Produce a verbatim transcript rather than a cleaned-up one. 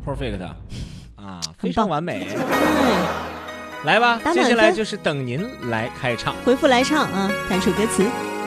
perfect 啊，非常完美。 嗯， 来吧， 打满分接下来就是等您来开唱， 回复来唱啊，弹出歌词。